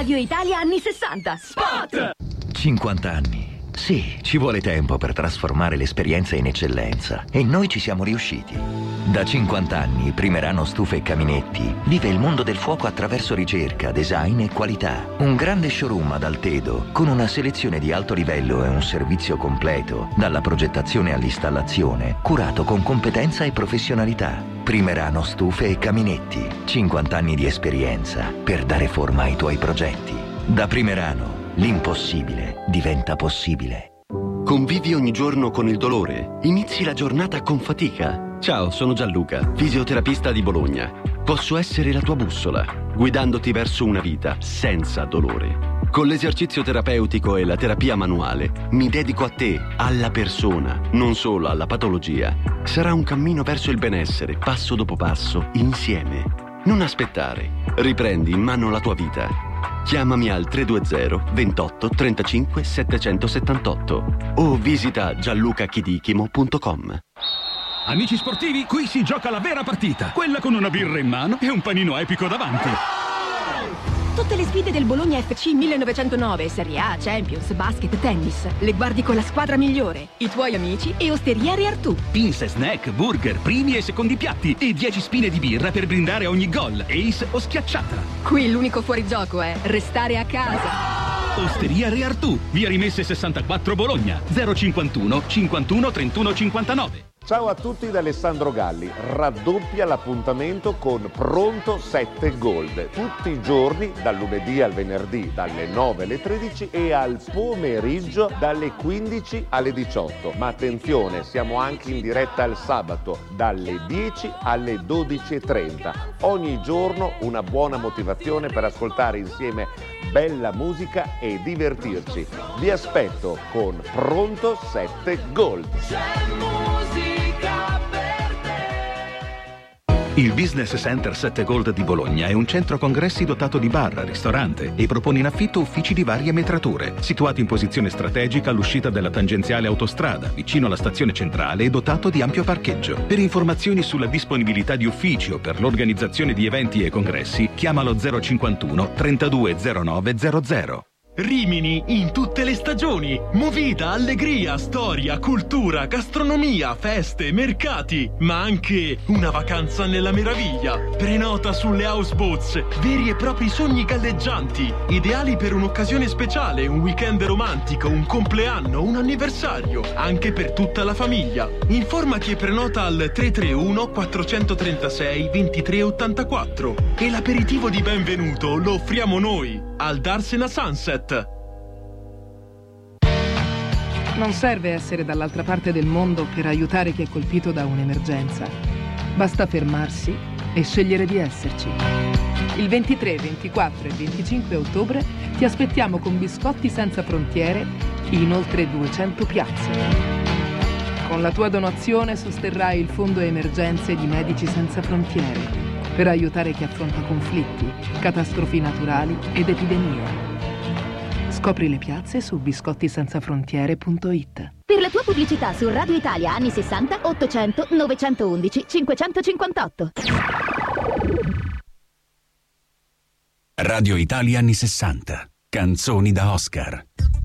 Radio Italia anni 60. Spot! 50 anni. Sì, ci vuole tempo per trasformare l'esperienza in eccellenza e noi ci siamo riusciti. Da 50 anni Primerano Stufe e Caminetti vive il mondo del fuoco attraverso ricerca, design e qualità. Un grande showroom ad Altedo con una selezione di alto livello e un servizio completo, dalla progettazione all'installazione, curato con competenza e professionalità. Primerano Stufe e Caminetti, 50 anni di esperienza per dare forma ai tuoi progetti. Da Primerano l'impossibile diventa possibile. Convivi ogni giorno con il dolore? Inizi la giornata con fatica? Ciao, sono Gianluca, fisioterapista di Bologna. Posso essere la tua bussola, guidandoti verso una vita senza dolore. Con l'esercizio terapeutico e la terapia manuale mi dedico a te, alla persona, non solo alla patologia. Sarà un cammino verso il benessere, passo dopo passo, insieme. Non aspettare. Riprendi in mano la tua vita. Chiamami al 320 28 35 778 o visita gianlucachidichimo.com. Amici sportivi, qui si gioca la vera partita, quella con una birra in mano e un panino epico davanti. Tutte le sfide del Bologna FC 1909, Serie A, Champions, basket, tennis. Le guardi con la squadra migliore, i tuoi amici e Osteria Re Artù. Pinze, snack, burger, primi e secondi piatti e 10 spine di birra per brindare a ogni gol, ace o schiacciata. Qui l'unico fuorigioco è restare a casa. Osteria Re Artù, via Rimesse 64 Bologna, 051 51 31 59. Ciao a tutti da Alessandro Galli, raddoppia l'appuntamento con Pronto 7 Gold, tutti i giorni dal lunedì al venerdì dalle 9 alle 13 e al pomeriggio dalle 15 alle 18. Ma attenzione, siamo anche in diretta il sabato dalle 10 alle 12:30. Ogni giorno una buona motivazione per ascoltare insieme bella musica e divertirci. Vi aspetto con Pronto 7 Gold. Il Business Center 7 Gold di Bologna è un centro congressi dotato di bar, ristorante e propone in affitto uffici di varie metrature, situato in posizione strategica all'uscita della tangenziale autostrada, vicino alla stazione centrale e dotato di ampio parcheggio. Per informazioni sulla disponibilità di uffici o per l'organizzazione di eventi e congressi, chiamalo 051 3209 00. Rimini in tutte le stagioni. Movida, allegria, storia, cultura, gastronomia, feste, mercati, ma anche una vacanza nella meraviglia. Prenota sulle houseboats, veri e propri sogni galleggianti, ideali per un'occasione speciale, un weekend romantico, un compleanno, un anniversario, anche per tutta la famiglia. Informati e prenota al 331 436 2384 e l'aperitivo di benvenuto lo offriamo noi al Darsena Sunset. Non serve essere dall'altra parte del mondo per aiutare chi è colpito da un'emergenza. Basta fermarsi e scegliere di esserci. Il 23, 24 e 25 ottobre ti aspettiamo con Biscotti Senza Frontiere in oltre 200 piazze. Con la tua donazione sosterrai il Fondo Emergenze di Medici Senza Frontiere per aiutare chi affronta conflitti, catastrofi naturali ed epidemie. Scopri le piazze su biscottisenzafrontiere.it. Per la tua pubblicità su Radio Italia anni 60 800 911 558. Radio Italia anni 60. Canzoni da Oscar.